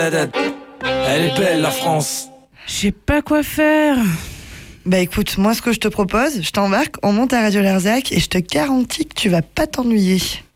Elle est belle la France. Je sais pas quoi faire. Bah écoute, moi ce que je te propose, je t'embarque, on monte à Radio Larzac et je te garantis que tu vas pas t'ennuyer.